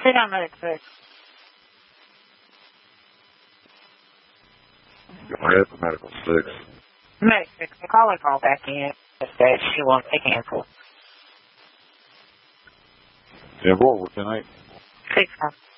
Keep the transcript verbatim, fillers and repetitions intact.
Sit down, medic six. Go ahead for medical six. Medic six, the caller called back in and said she wants to cancel. ten four, what's your name? Six one.